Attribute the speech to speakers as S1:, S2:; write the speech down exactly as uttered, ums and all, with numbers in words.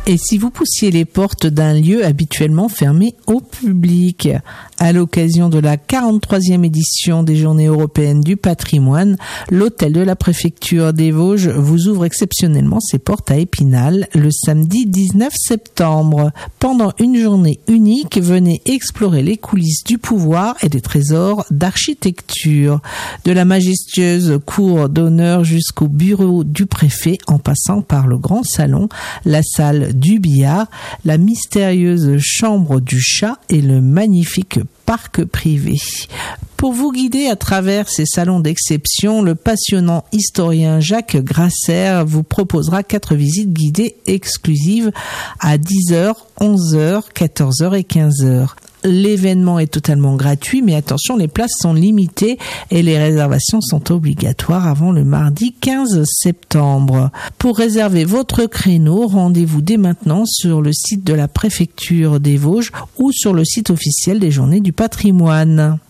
S1: Et si vous poussiez les portes d'un lieu habituellement fermé au public? À l'occasion de la quarante-troisième édition des Journées européennes du patrimoine, l'hôtel de la préfecture des Vosges vous ouvre exceptionnellement ses portes à Épinal le samedi dix-neuf septembre. Pendant une journée unique, venez explorer les coulisses du pouvoir et des trésors d'architecture. De la majestueuse cour d'honneur jusqu'au bureau du préfet, en passant par le grand salon, la salle du billard, la mystérieuse chambre du chat et le magnifique parc privé. Pour vous guider à travers ces salons d'exception, le passionnant historien Jacques Grasser vous proposera quatre visites guidées exclusives à dix heures, onze heures, quatorze heures et quinze heures. L'événement est totalement gratuit, mais attention, les places sont limitées et les réservations sont obligatoires avant le mardi quinze septembre. Pour réserver votre créneau, rendez-vous dès maintenant sur le site de la préfecture des Vosges ou sur le site officiel des Journées du patrimoine.